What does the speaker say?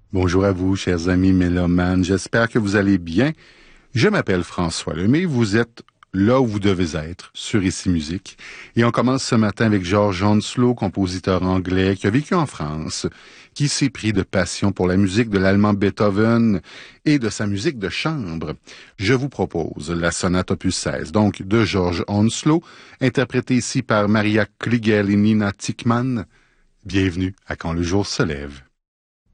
Bonjour à vous, chers amis mélomanes. J'espère que vous allez bien. Je m'appelle François Lemay. Vous êtes là où vous devez être, sur Ici Musique. Et on commence ce matin avec George Hounslow, compositeur anglais qui a vécu en France, qui s'est pris de passion pour la musique de l'allemand Beethoven et de sa musique de chambre. Je vous propose la sonate opus 16, donc de George Hounslow, interprétée ici par Maria Kliegel et Nina Tickmann. Bienvenue à Quand le jour se lève.